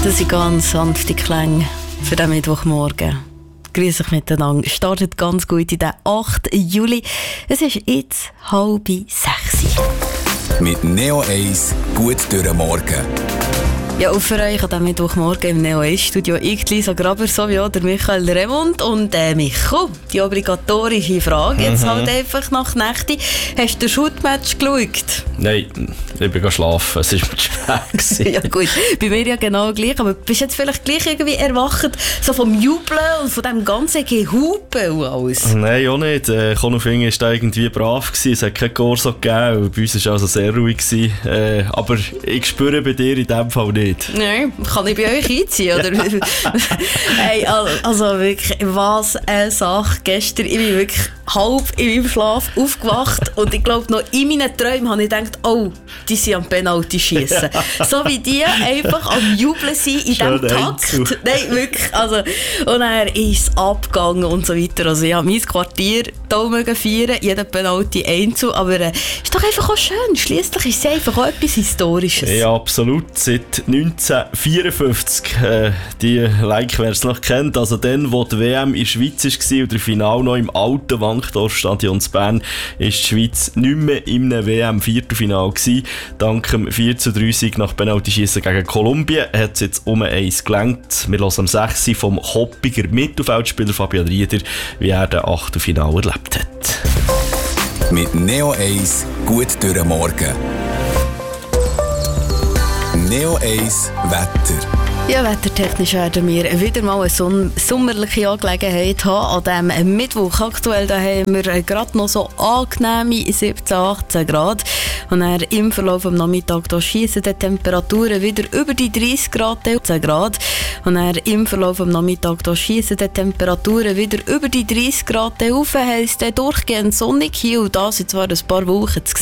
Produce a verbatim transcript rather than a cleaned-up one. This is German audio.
Das sind ganz sanfte Klänge für den Mittwochmorgen. Grüß euch miteinander. Startet ganz gut in den achten Juli. Es ist jetzt halb sechs. Mit Neo eins gut durch den Morgen. Ja, und für euch an diesem Mittwochmorgen im Neo eins Studio ich, Lisa Graber, sowie auch der Michael Remund und äh, Micho. Die obligatorische Frage, jetzt mhm. halt einfach nach Nächte. Hast du den Shootmatch geschaut? Nein, ich bin schlafen, es war mir schwer. Ja gut, bei mir ja genau gleich, aber bist du jetzt vielleicht gleich irgendwie erwacht, so vom Jubeln und von dem ganzen Gehupen und alles? Nein, auch nicht. Äh, Konufing war da irgendwie brav gewesen, es hat kein Corso gegeben, bei uns war es also sehr ruhig gewesen. Äh, aber ich spüre bei dir in dem Fall nicht. Nein, kann ich bei euch einziehen, oder? Hey, also wirklich, was eine Sache. Gestern, ich bin wirklich halb in meinem Schlaf aufgewacht und ich glaube, noch in meinen Träumen habe ich gedacht, oh, die sind am Penalty schiessen. So wie die einfach am Jubeln sind in diesem Takt. Nein, wirklich. Also, und dann ist es abgegangen und so weiter. Also ja, mein Quartier hier feiern, jeder Penalty einzeln, aber es äh, ist doch einfach auch schön. Schliesslich ist es einfach auch etwas Historisches. Ja, absolut. Seit neunzehnhundertvierundfünfzig, äh, die Like, wer es noch kennt, also dann, wo die W M in der Schweiz war und der Finale noch im alten Wankdorfstadion in Bern, ist die Schweiz nicht mehr im W M-Viertelfinale gewesen. Dank dem vier zu drei Sieg nach Penaltyschiessen gegen Kolumbien hat es jetzt um eins gelangt. Wir hören am sechs vom Hoppiger Mittelfeldspieler Fabian Rieder, wie er das Achtelfinale erlebt hat. Mit Neo eins gut durch den Morgen. Neo eins Wetter. Ja, wettertechnisch werden wir wieder mal eine son- sommerliche Angelegenheit haben. An diesem Mittwoch aktuell da haben wir gerade noch so angenehme siebzehn, achtzehn Grad. Und dann im Verlauf des Nachmittags schiessen die Temperaturen wieder über die dreißig Grad, zehn Grad. Und dann im Verlauf des Nachmittags schiessen die Temperaturen wieder über die dreißig Grad auf. Heisst durchgehend sonnig hier und da sind zwar ein paar Wolken zu